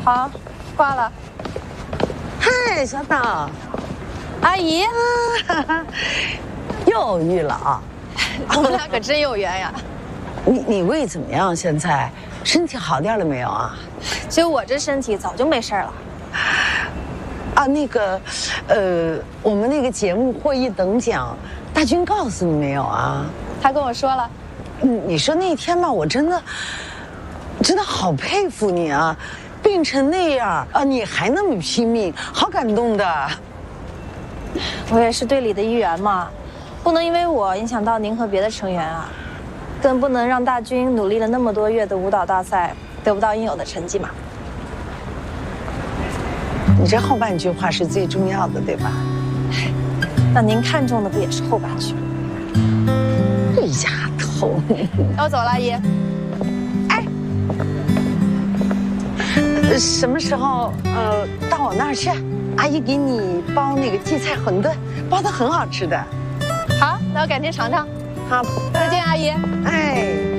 好，挂了。 嗨，小岛， 阿姨， 又遇了啊！ 我们俩可真有缘呀。 你胃怎么样？现在身体好点了没有啊？ 其实我这身体早就没事了。 啊，那个，我们那个节目获益等奖，大军告诉你没有啊？ 他跟我说了。 你说那天吧，我真的好佩服你啊，病成那样啊，你还那么拼命，好感动的。 我也是队里的一员嘛，不能因为我影响到您和别的成员啊，更不能让大军努力了那么多月的舞蹈大赛得不到应有的成绩嘛。 你这后半句话是最重要的，对吧？ 那您看中的不也是后半句？ 这丫头， 要走了，阿姨。 哎，什么时候到我那儿去？阿姨给你包那个荠菜馄饨，包的很好吃的。 好，那我改天尝尝。 好， 再见，阿姨。 哎。